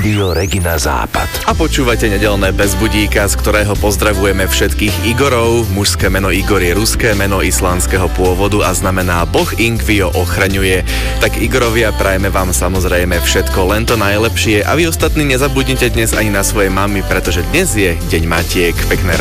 Rádio Regina Západ. A počúvate nedeľné bez budíka, z ktorého pozdravujeme všetkých Igorov. Mužské meno Igor je ruské meno islandského pôvodu a znamená Boh Ingvio ochraňuje. Tak Igorovia, prajeme vám samozrejme všetko len to najlepšie a vy ostatní nezabudnite dnes ani na svoje mamy, pretože dnes je Deň Matiek. Pekné